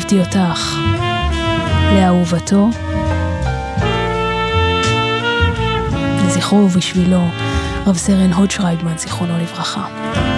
אהבתי אותך, לאהובתו, לזכרו ובשבילו, רב סרן הוד שרייבמן, זיכרונו לברכה.